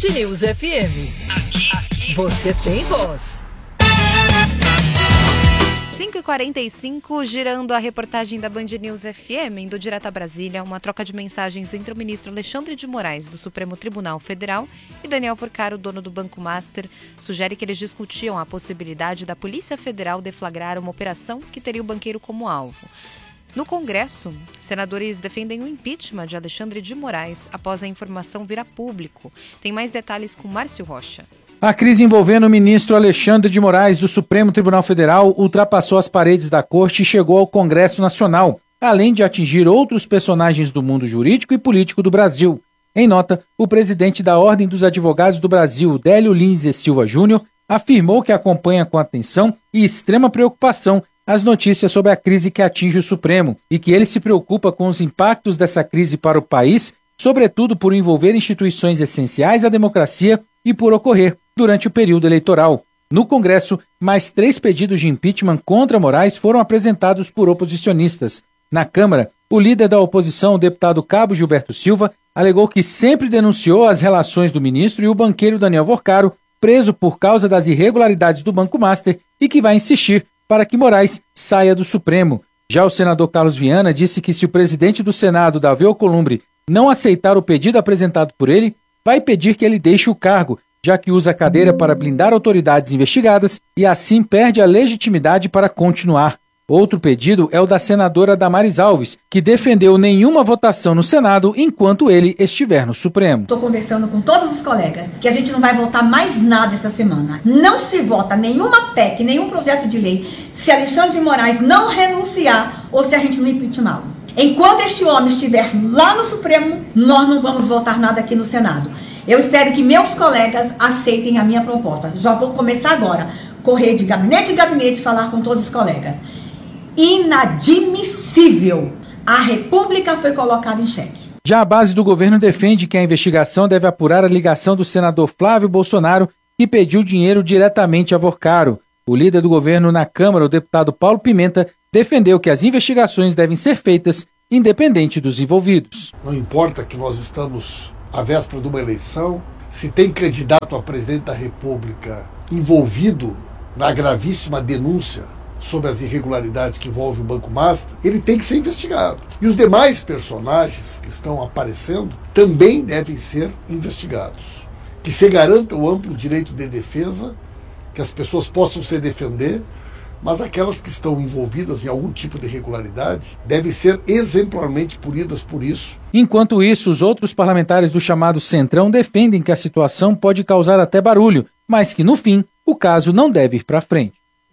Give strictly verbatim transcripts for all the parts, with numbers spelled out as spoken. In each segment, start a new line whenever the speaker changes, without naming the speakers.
News F M. Aqui, aqui você tem voz.
cinco e quarenta e cinco, girando a reportagem da Band News F M, indo direto a Brasília, uma troca de mensagens entre o ministro Alexandre de Moraes, do Supremo Tribunal Federal, e Daniel Porcaro, dono do Banco Master, sugere que eles discutiam a possibilidade da Polícia Federal deflagrar uma operação que teria o banqueiro como alvo. No Congresso, senadores defendem o impeachment de Alexandre de Moraes após a informação vir a público. Tem mais detalhes com Márcio Rocha.
A crise envolvendo o ministro Alexandre de Moraes do Supremo Tribunal Federal ultrapassou as paredes da corte e chegou ao Congresso Nacional, além de atingir outros personagens do mundo jurídico e político do Brasil. Em nota, o presidente da Ordem dos Advogados do Brasil, Délio Lins e Silva Júnior, afirmou que acompanha com atenção e extrema preocupação as notícias sobre a crise que atinge o Supremo e que ele se preocupa com os impactos dessa crise para o país, sobretudo por envolver instituições essenciais à democracia e por ocorrer durante o período eleitoral. No Congresso, mais três pedidos de impeachment contra Moraes foram apresentados por oposicionistas. Na Câmara, o líder da oposição, o deputado Cabo Gilberto Silva, alegou que sempre denunciou as relações do ministro e o banqueiro Daniel Porcaro, preso por causa das irregularidades do Banco Master, e que vai insistir para que Moraes saia do Supremo. Já o senador Carlos Viana disse que se o presidente do Senado, Davi Alcolumbre, não aceitar o pedido apresentado por ele, vai pedir que ele deixe o cargo, já que usa a cadeira para blindar autoridades investigadas e assim perde a legitimidade para continuar. Outro pedido é o da senadora Damares Alves, que defendeu nenhuma votação no Senado enquanto ele estiver no Supremo.
Estou conversando com todos os colegas que a gente não vai votar mais nada essa semana. Não se vota nenhuma P E C, nenhum projeto de lei, se Alexandre de Moraes não renunciar ou se a gente não impeachá-lo. Enquanto este homem estiver lá no Supremo, nós não vamos votar nada aqui no Senado. Eu espero que meus colegas aceitem a minha proposta. Já vou começar agora, correr de gabinete em gabinete, falar com todos os colegas. Inadmissível. A República foi colocada em xeque.
Já a base do governo defende que a investigação deve apurar a ligação do senador Flávio Bolsonaro, que pediu dinheiro diretamente a Porcaro. O líder do governo na Câmara, o deputado Paulo Pimenta, defendeu que as investigações devem ser feitas independente dos envolvidos.
Não importa que nós estamos à véspera de uma eleição, se tem candidato a presidente da República envolvido na gravíssima denúncia sobre as irregularidades que envolvem o Banco Master, ele tem que ser investigado. E os demais personagens que estão aparecendo também devem ser investigados. Que se garanta o amplo direito de defesa, que as pessoas possam se defender, mas aquelas que estão envolvidas em algum tipo de irregularidade devem ser exemplarmente punidas por isso.
Enquanto isso, os outros parlamentares do chamado Centrão defendem que a situação pode causar até barulho, mas que, no fim, o caso não deve ir para frente.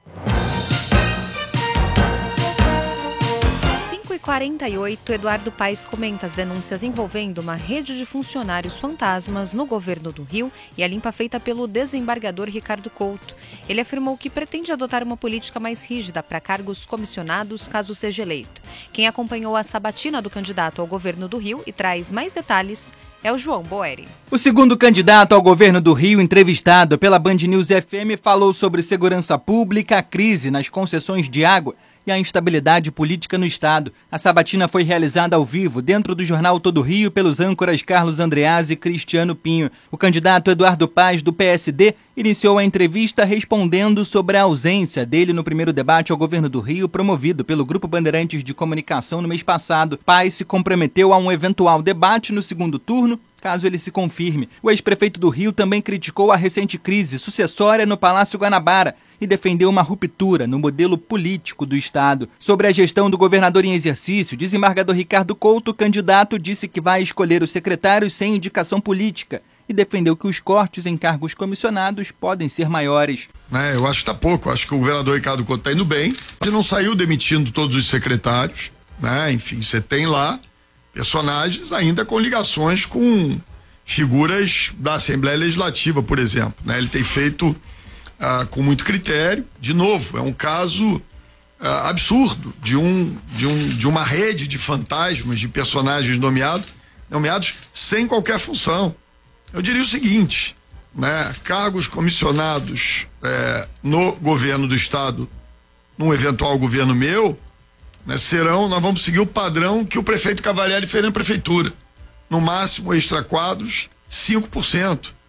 quarenta e oito, Eduardo Paes comenta as denúncias envolvendo uma rede de funcionários fantasmas no governo do Rio e a limpa feita pelo desembargador Ricardo Couto. Ele afirmou que pretende adotar uma política mais rígida para cargos comissionados caso seja eleito. Quem acompanhou a sabatina do candidato ao governo do Rio e traz mais detalhes é o João Boeri.
O segundo candidato ao governo do Rio, entrevistado pela Band News F M, falou sobre segurança pública, a crise nas concessões de água e a instabilidade política no estado. A sabatina foi realizada ao vivo dentro do jornal Todo Rio pelos âncoras Carlos Andreazzi e Cristiano Pinho. O candidato Eduardo Paes, do P S D, iniciou a entrevista respondendo sobre a ausência dele no primeiro debate ao governo do Rio, promovido pelo Grupo Bandeirantes de Comunicação no mês passado. Paes se comprometeu a um eventual debate no segundo turno, caso ele se confirme. O ex-prefeito do Rio também criticou a recente crise sucessória no Palácio Guanabara e defendeu uma ruptura no modelo político do Estado. Sobre a gestão do governador em exercício, desembargador Ricardo Couto, candidato, disse que vai escolher os secretários sem indicação política e defendeu que os cortes em cargos comissionados podem ser maiores.
É, eu acho que está pouco, acho que o governador Ricardo Couto está indo bem, ele não saiu demitindo todos os secretários, né? Enfim, você tem lá personagens ainda com ligações com figuras da Assembleia Legislativa, por exemplo, né? Ele tem feito Ah, com muito critério. De novo, é um caso ah, absurdo de, um, de, um, de uma rede de fantasmas, de personagens nomeados, nomeados sem qualquer função. Eu diria o seguinte, né? Cargos comissionados eh, no governo do estado, num eventual governo meu, né, serão, nós vamos seguir o padrão que o prefeito Cavalieri fez na prefeitura. No máximo, extra quadros, cinco por cento.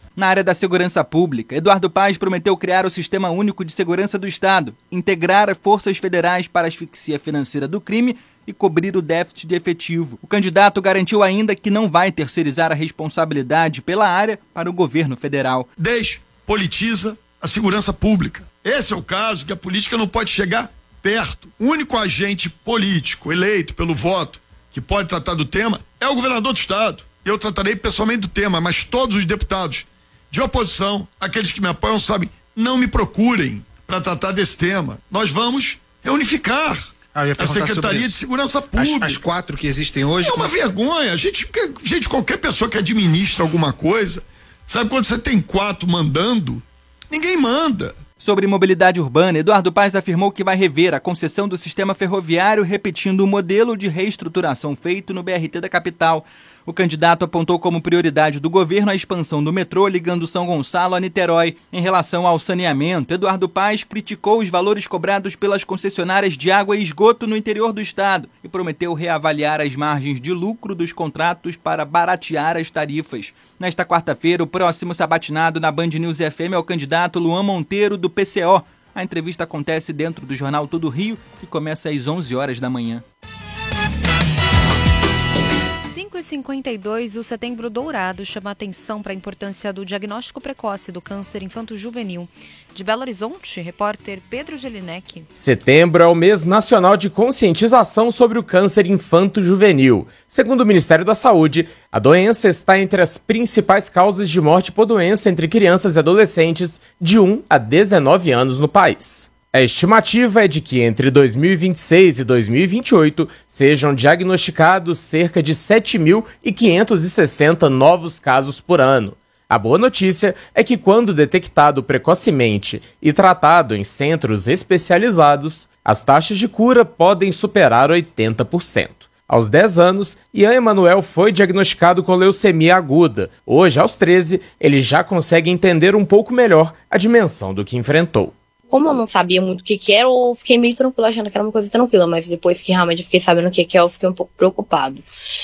Na área da segurança pública, Eduardo Paes prometeu criar o Sistema Único de Segurança do Estado, integrar as forças federais para a asfixia financeira do crime e cobrir o déficit de efetivo. O candidato garantiu ainda que não vai terceirizar a responsabilidade pela área para o governo federal.
Despolitiza a segurança pública. Esse é o caso que a política não pode chegar perto. O único agente político eleito pelo voto que pode tratar do tema é o governador do estado. Eu tratarei pessoalmente do tema, mas todos os deputados de oposição, aqueles que me apoiam, sabem, não me procurem para tratar desse tema. Nós vamos reunificar ah, a Secretaria de Segurança Pública.
As, as quatro que existem hoje?
É uma vergonha. A gente, gente, qualquer pessoa que administra alguma coisa, sabe quando você tem quatro mandando, ninguém manda.
Sobre mobilidade urbana, Eduardo Paes afirmou que vai rever a concessão do sistema ferroviário, repetindo o modelo de reestruturação feito no B R T da capital. O candidato apontou como prioridade do governo a expansão do metrô ligando São Gonçalo a Niterói. Em relação ao saneamento, Eduardo Paes criticou os valores cobrados pelas concessionárias de água e esgoto no interior do estado e prometeu reavaliar as margens de lucro dos contratos para baratear as tarifas. Nesta quarta-feira, o próximo sabatinado na Band News F M é o candidato Luan Monteiro, do P C O. A entrevista acontece dentro do jornal Todo Rio, que começa às onze horas da manhã.
cinco e cinquenta e dois, o Setembro Dourado chama atenção para a importância do diagnóstico precoce do câncer infanto-juvenil. De Belo Horizonte, repórter Pedro Gelinek.
Setembro é o mês nacional de conscientização sobre o câncer infanto-juvenil. Segundo o Ministério da Saúde, a doença está entre as principais causas de morte por doença entre crianças e adolescentes de um a dezenove anos no país. A estimativa é de que entre dois mil e vinte e seis e dois mil e vinte e oito sejam diagnosticados cerca de sete mil quinhentos e sessenta novos casos por ano. A boa notícia é que, quando detectado precocemente e tratado em centros especializados, as taxas de cura podem superar oitenta por cento. Aos dez anos, Ian Emanuel foi diagnosticado com leucemia aguda. Hoje, aos treze, ele já consegue entender um pouco melhor a dimensão do que enfrentou.
Como eu não sabia muito o que que era, eu fiquei meio tranquila, achando que era uma coisa tranquila, mas depois que realmente eu fiquei sabendo o que que é, eu fiquei um pouco preocupado.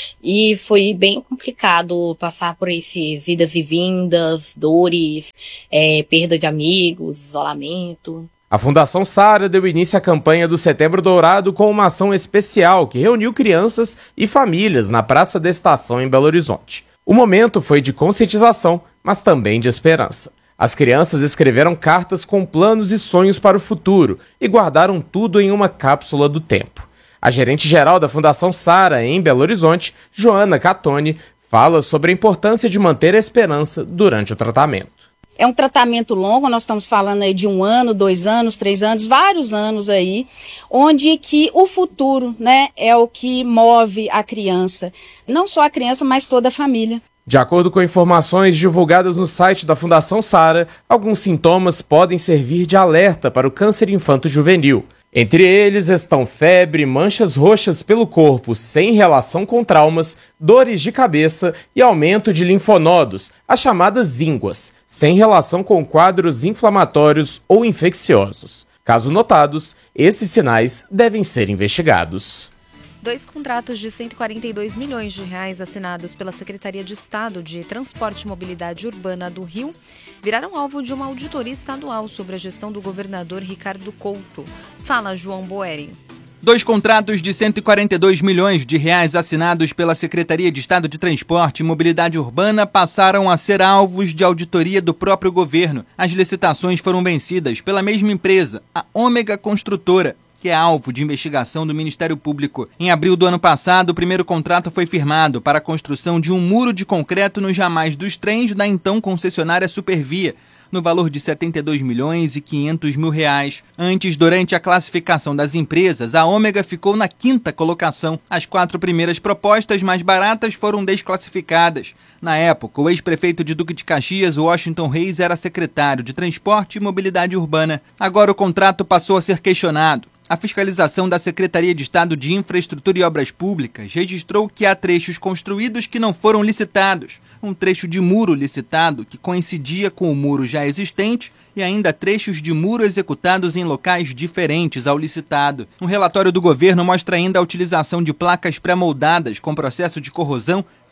E foi bem complicado passar por esses idas e vindas, dores, é, perda de amigos, isolamento.
A Fundação Sara deu início à campanha do Setembro Dourado com uma ação especial que reuniu crianças e famílias na Praça da Estação em Belo Horizonte. O momento foi de conscientização, mas também de esperança. As crianças escreveram cartas com planos e sonhos para o futuro e guardaram tudo em uma cápsula do tempo. A gerente-geral da Fundação Sara, em Belo Horizonte, Joana Catoni, fala sobre a importância de manter a esperança durante o tratamento.
É um tratamento longo, nós estamos falando aí de um ano, dois anos, três anos, vários anos aí, onde que o futuro, né, é o que move a criança. Não só a criança, mas toda a família.
De acordo com informações divulgadas no site da Fundação Sara, alguns sintomas podem servir de alerta para o câncer infanto-juvenil. Entre eles estão febre, manchas roxas pelo corpo sem relação com traumas, dores de cabeça e aumento de linfonodos, as chamadas ínguas, sem relação com quadros inflamatórios ou infecciosos. Caso notados, esses sinais devem ser investigados.
Dois contratos de cento e quarenta e dois milhões de reais assinados pela Secretaria de Estado de Transporte e Mobilidade Urbana do Rio viraram alvo de uma auditoria estadual sobre a gestão do governador Ricardo Couto. Fala, João Boeri.
Dois contratos de cento e quarenta e dois milhões de reais assinados pela Secretaria de Estado de Transporte e Mobilidade Urbana passaram a ser alvos de auditoria do próprio governo. As licitações foram vencidas pela mesma empresa, a Ômega Construtora, que é alvo de investigação do Ministério Público. Em abril do ano passado, o primeiro contrato foi firmado para a construção de um muro de concreto nos ramais dos trens da então concessionária Supervia, no valor de setenta e dois milhões e quinhentos mil reais. Antes, durante a classificação das empresas, a Ômega ficou na quinta colocação. As quatro primeiras propostas mais baratas foram desclassificadas. Na época, o ex-prefeito de Duque de Caxias, Washington Reis, era secretário de Transporte e Mobilidade Urbana. Agora o contrato passou a ser questionado. A fiscalização da Secretaria de Estado de Infraestrutura e Obras Públicas registrou que há trechos construídos que não foram licitados. Um trecho de muro licitado que coincidia com o muro já existente e ainda trechos de muro executados em locais diferentes ao licitado. Um relatório do governo mostra ainda a utilização de placas pré-moldadas com processo de corrosão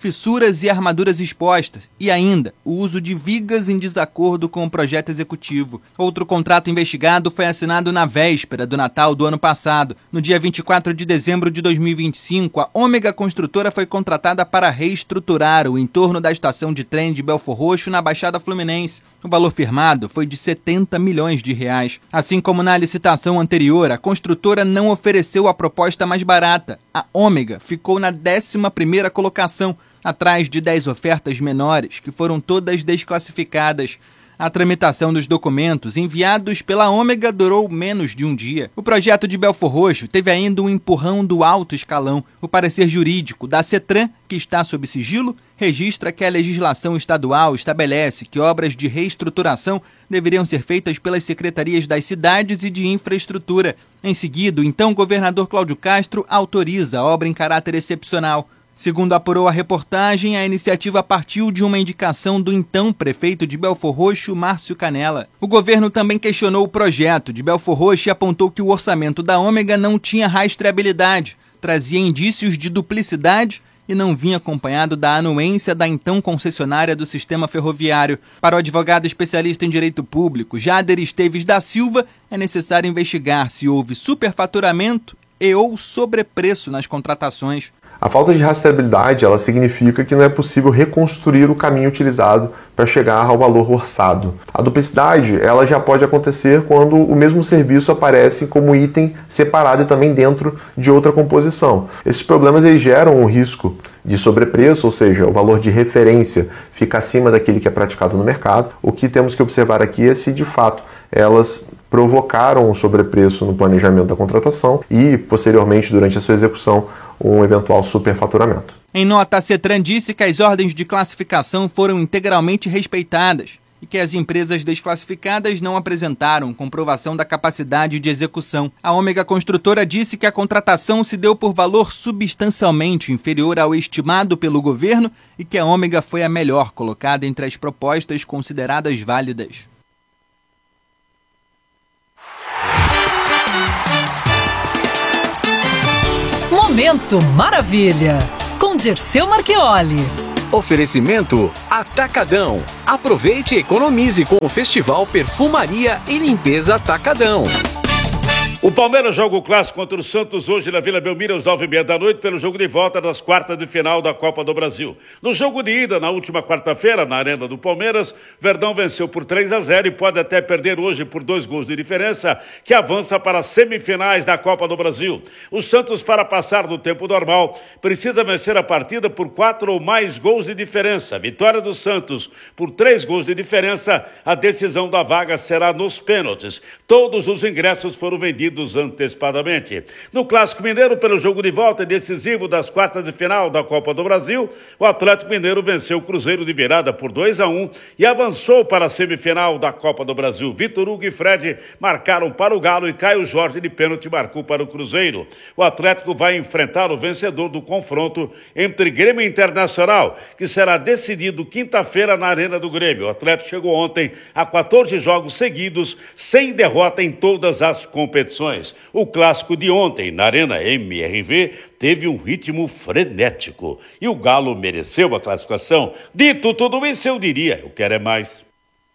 fissuras e armaduras expostas e ainda o uso de vigas em desacordo com o projeto executivo. Outro contrato investigado foi assinado na véspera do Natal do ano passado. No dia vinte e quatro de dezembro de dois mil e vinte e cinco, a Ômega Construtora foi contratada para reestruturar o entorno da estação de trem de Belfor Roxo na Baixada Fluminense. O valor firmado foi de setenta milhões de reais. Assim como na licitação anterior, a construtora não ofereceu a proposta mais barata. A Ômega ficou na décima primeira colocação, atrás de dez ofertas menores, que foram todas desclassificadas. A tramitação dos documentos enviados pela Ômega durou menos de um dia. O projeto de Belfor Roxo teve ainda um empurrão do alto escalão. O parecer jurídico da CETRAN, que está sob sigilo, registra que a legislação estadual estabelece que obras de reestruturação deveriam ser feitas pelas secretarias das cidades e de infraestrutura. Em seguida, o então governador Cláudio Castro autoriza a obra em caráter excepcional. Segundo apurou a reportagem, a iniciativa partiu de uma indicação do então prefeito de Belfor Roxo, Márcio Canella. O governo também questionou o projeto de Belfor Roxo e apontou que o orçamento da Ômega não tinha rastreabilidade, trazia indícios de duplicidade e não vinha acompanhado da anuência da então concessionária do sistema ferroviário. Para o advogado especialista em direito público, Jader Esteves da Silva, é necessário investigar se houve superfaturamento e ou sobrepreço nas contratações.
A falta de rastreabilidade, ela significa que não é possível reconstruir o caminho utilizado para chegar ao valor orçado. A duplicidade, ela já pode acontecer quando o mesmo serviço aparece como item separado e também dentro de outra composição. Esses problemas eles geram um risco de sobrepreço, ou seja, o valor de referência fica acima daquele que é praticado no mercado. O que temos que observar aqui é se de fato elas provocaram um sobrepreço no planejamento da contratação e, posteriormente, durante a sua execução, um eventual superfaturamento.
Em nota, a CETRAN disse que as ordens de classificação foram integralmente respeitadas e que as empresas desclassificadas não apresentaram comprovação da capacidade de execução. A Ômega Construtora disse que a contratação se deu por valor substancialmente inferior ao estimado pelo governo e que a Ômega foi a melhor colocada entre as propostas consideradas válidas.
Momento Maravilha, com Dirceu Marchioli.
Oferecimento Atacadão. Aproveite e economize com o Festival Perfumaria e Limpeza Atacadão.
O Palmeiras joga o clássico contra o Santos hoje na Vila Belmiro às nove e meia da noite pelo jogo de volta das quartas de final da Copa do Brasil. No jogo de ida, na última quarta-feira, na Arena do Palmeiras, Verdão venceu por três a zero e pode até perder hoje por dois gols de diferença, que avança para as semifinais da Copa do Brasil. O Santos, para passar no tempo normal, precisa vencer a partida por quatro ou mais gols de diferença. Vitória do Santos por três gols de diferença, a decisão da vaga será nos pênaltis. Todos os ingressos foram vendidos antecipadamente. No Clássico Mineiro, pelo jogo de volta decisivo das quartas de final da Copa do Brasil, o Atlético Mineiro venceu o Cruzeiro de virada por dois a um e avançou para a semifinal da Copa do Brasil. Vitor Hugo e Fred marcaram para o Galo e Caio Jorge de pênalti marcou para o Cruzeiro. O Atlético vai enfrentar o vencedor do confronto entre Grêmio e Internacional, que será decidido quinta-feira na Arena do Grêmio. O Atlético chegou ontem a quatorze jogos seguidos, sem derrota em todas as competições. O clássico de ontem, na Arena M R V, teve um ritmo frenético e o Galo mereceu a classificação. Dito tudo isso, eu diria, eu quero é mais.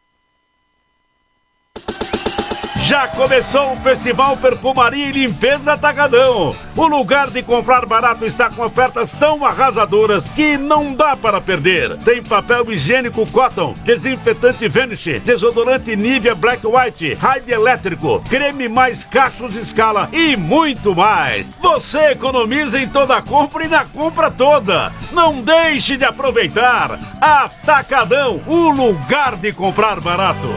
Já começou o Festival Perfumaria e Limpeza Atacadão. O lugar de comprar barato está com ofertas tão arrasadoras que não dá para perder. Tem papel higiênico Cotton, desinfetante Vanish, desodorante Nivea Black White, Raid elétrico, creme mais cachos de escala e muito mais. Você economiza em toda a compra e na compra toda. Não deixe de aproveitar. Atacadão, o lugar de comprar barato.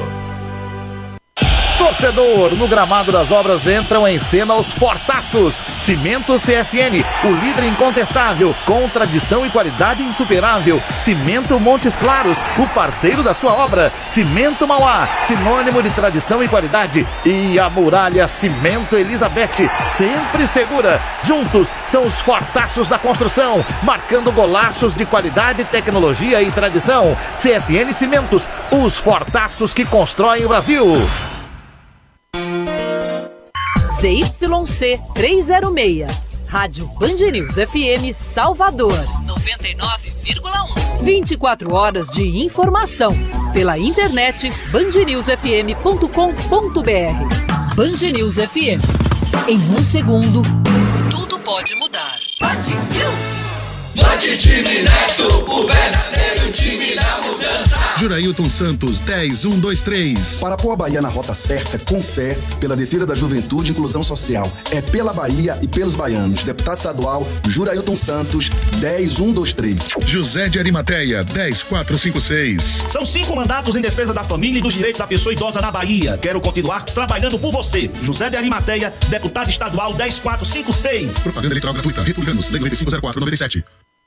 Torcedor, no gramado das obras entram em cena os fortaços. Cimento C S N, o líder incontestável, com tradição e qualidade insuperável. Cimento Montes Claros, o parceiro da sua obra. Cimento Mauá, sinônimo de tradição e qualidade. E a Muralha Cimento Elizabeth, sempre segura. Juntos, são os fortaços da construção, marcando golaços de qualidade, tecnologia e tradição. C S N Cimentos, os fortaços que constroem o Brasil.
Z Y C trezentos e seis, Rádio Band News F M Salvador, noventa e nove vírgula um. vinte e quatro horas de informação. Pela internet, band news f m ponto com ponto b r. Band News F M. Em um segundo, tudo pode mudar. Band News.
Band Time Neto, o verdadeiro time da mudança.
Jurailton Santos, dez, um, dois, três.
Para pôr a Bahia na rota certa, com fé, pela defesa da juventude e inclusão social. É pela Bahia e pelos baianos. Deputado estadual, Jurailton Santos, dez, um, dois, três.
José de Arimateia, dez, quatro, cinco, seis.
São cinco mandatos em defesa da família e dos direitos da pessoa idosa na Bahia. Quero continuar trabalhando por você. José de Arimateia, deputado estadual, dez, quatro, cinco, seis.
Propaganda eleitoral gratuita. Republicanos, lei noventa e cinco zero quatro noventa e sete.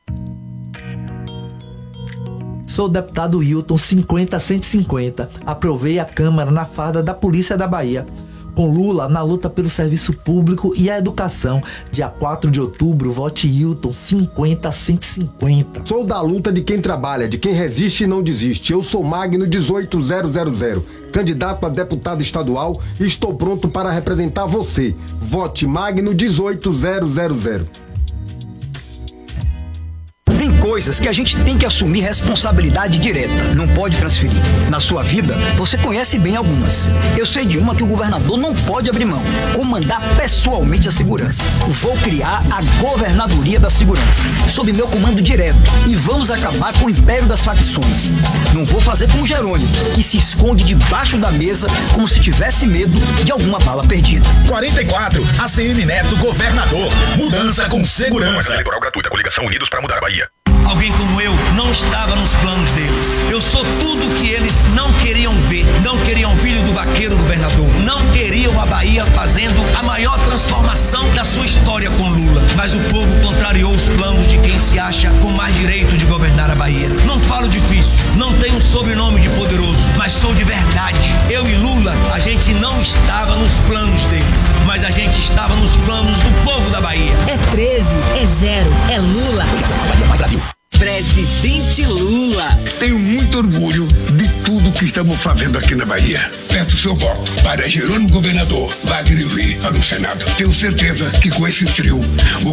Sou o deputado Hilton cinquenta cento e cinquenta. Aprovei a Câmara na farda da Polícia da Bahia. Com Lula na luta pelo serviço público e a educação. Dia quatro de outubro, vote Hilton cinquenta cento e cinquenta.
Sou da luta de quem trabalha, de quem resiste e não desiste. Eu sou Magno dezoito mil, candidato a deputado estadual e estou pronto para representar você. Vote Magno dezoito mil.
Tem coisas que a gente tem que assumir responsabilidade direta, não pode transferir. Na sua vida, você conhece bem algumas. Eu sei de uma que o governador não pode abrir mão: comandar pessoalmente a segurança. Vou criar a Governadoria da Segurança, sob meu comando direto, e vamos acabar com o império das facções. Não vou fazer como Jerônimo, que se esconde debaixo da mesa como se tivesse medo de alguma bala perdida.
quarenta e quatro, A C M Neto, governador. Mudança com segurança.
Eleitoral gratuita, coligação Unidos para mudar a Bahia.
Alguém como eu não estava nos planos deles. Eu sou tudo que eles não queriam ver. Não queriam filho do vaqueiro governador. Não queriam a Bahia fazendo a maior transformação da sua história com Lula. Mas o povo contrariou os planos de quem se acha com mais direito de governar a Bahia. Não falo difícil, não tenho sobrenome de poderoso, mas sou de verdade. Eu e Lula, a gente não estava nos planos deles, mas a gente estava nos planos do povo da Bahia.
É treze, é Gero, é Lula. Brasil. Presidente Lula.
Tenho muito orgulho de tudo que estamos fazendo aqui na Bahia. Peço seu voto para Jerônimo governador, Wagner Rui para o Senado. Tenho certeza que com esse trio o